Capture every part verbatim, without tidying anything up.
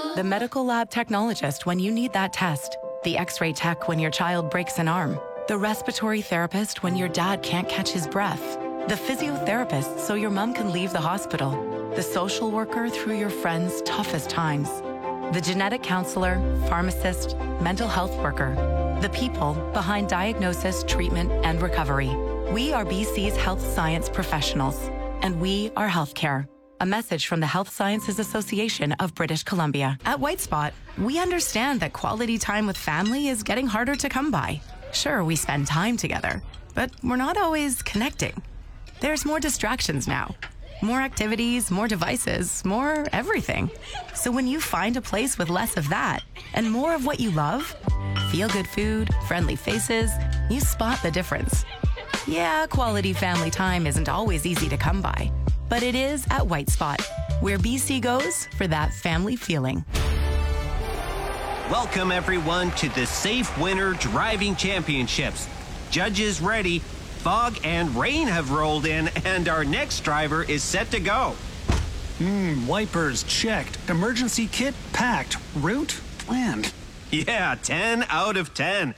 The medical lab technologist when you need that test. The x-ray tech when your child breaks an arm. The respiratory therapist when your dad can't catch his breath. The physiotherapist so your mom can leave the hospital. The social worker through your friend's toughest times. The genetic counselor, pharmacist, mental health worker. The people behind diagnosis, treatment, and recovery. We are B C's health science professionals, and we are healthcare. A message from the Health Sciences Association of British Columbia. At White Spot, we understand that quality time with family is getting harder to come by. Sure, we spend time together, but we're not always connecting. There's more distractions now. More activities, more devices, more everything. So when you find a place with less of that and more of what you love, feel-good food, friendly faces, you spot the difference. Yeah, quality family time isn't always easy to come by, but it is at White Spot, where B C goes for that family feeling. Welcome, everyone, to the Safe Winter Driving Championships. Judges ready. Fog and rain have rolled in, and our next driver is set to go. Hmm, wipers checked. Emergency kit packed. Route planned. Yeah, ten out of ten.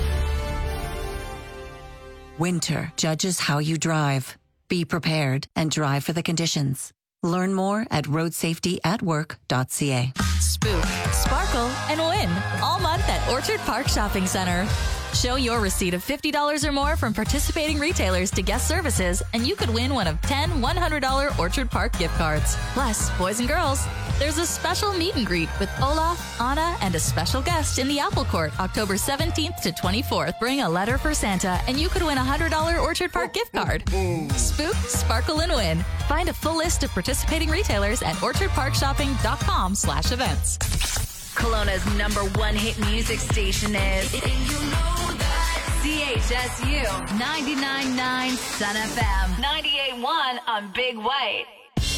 Winter judges how you drive. Be prepared and drive for the conditions. Learn more at road safety at work dot c a. Spook, sparkle, and win all month at Orchard Park Shopping Center. Show your receipt of fifty dollars or more from participating retailers to guest services, and you could win one of ten one hundred dollars Orchard Park gift cards. Plus, boys and girls, there's a special meet and greet with Olaf, Anna, and a special guest in the Apple Court, October seventeenth to twenty-fourth. Bring a letter for Santa, and you could win a one hundred dollars Orchard Park gift card. Spook, sparkle, and win. Find a full list of participating retailers at orchard park shopping dot com slash events. Kelowna's number one hit music station is C H S U ninety-nine point nine Sun F M, ninety-eight point one on Big White.